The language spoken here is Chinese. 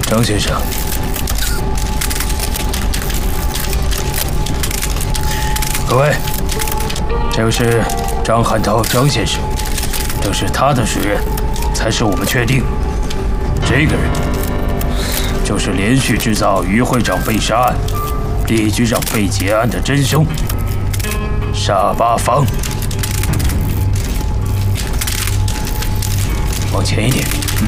张先生，各位，这个是张汉涛张先生，正是他的指认，才使我们确定，这个人就是连续制造于会长被杀案、李局长被劫案的真凶沙八方。往前一点，